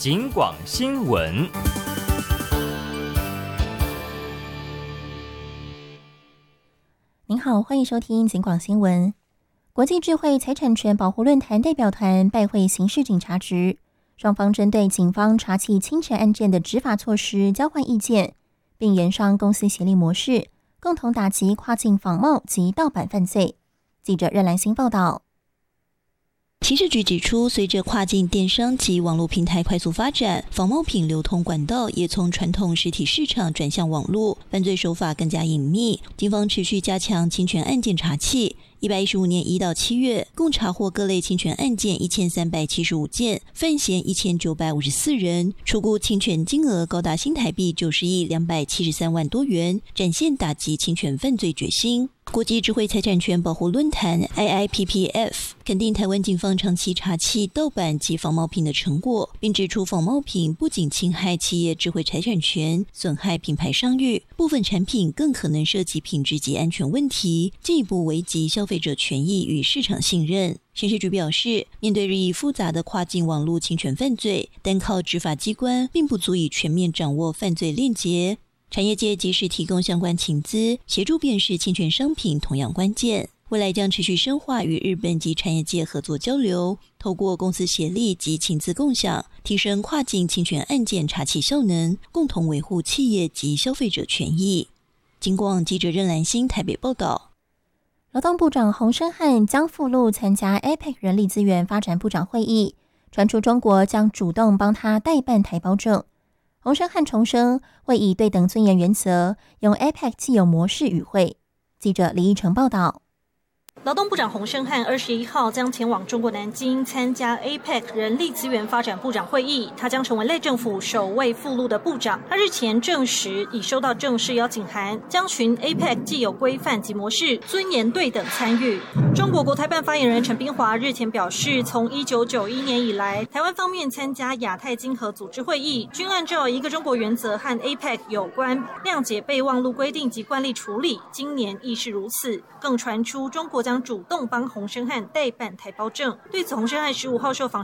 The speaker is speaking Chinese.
警广新闻。 您好，欢迎收听警广新闻。国际智慧财产权保护论坛代表团拜会刑事警察局，双方针对警方查缉侵权案件的执法措施交换意见，并研商公私协力模式，共同打击跨境仿冒及盗版犯罪。记者任兰心报道。 刑事局指出，随着跨境电商及网络平台快速发展，仿冒品流通管道也从传统实体市场转向网络，犯罪手法更加隐秘。警方持续加强侵权案件查缉。115年1到7月，共查获各类侵权案件1375件，犯嫌1954人，初估侵权金额高达新台币90亿273万多元，展现打击侵权犯罪决心。国际智慧财产权保护论坛 IIPPF 肯定台湾警方长期查缉盗版及仿冒品的成果，并指出仿冒品不仅侵害企业智慧财产权，损害品牌商誉，部分产品更可能涉及品质及安全问题，进一步危及消费者权益与市场信任。刑事局表示，面对日益复杂的跨境网络侵权犯罪，单靠执法机关并不足以全面掌握犯罪链结，产业界及时提供相关情资，协助辨识侵权商品同样关键。未来将持续深化与日本及产业界合作交流，透过公私协力及情资共享，提升跨境侵权案件查缉效能，共同维护企业及消费者权益。警广记者任兰心台北报道。 劳动部长洪申翰将赴陆参加 APEC 人力资源发展部长会议，传出中国将主动帮他代办台胞证。洪申翰重申会以对等尊严原则，用 APEC 既有模式与会。记者李义成报道。 劳动部长洪申翰21号将前往中国南京参加 APEC 人力资源发展部长会议，他将成为赖政府首位赴陆的部长。他日前证实已收到正式邀请函，将循 APEC 既有规范及模式，尊严对等参与。中国国台办发言人陈彬华日前表示，从1991年以来，台湾方面参加亚太经合组织会议，均按照一个中国原则和 APEC 有关谅解备忘录规定及惯例处理，今年亦是如此。更传出中国将主动帮洪申翰代办台胞证。对此，洪申翰15号受访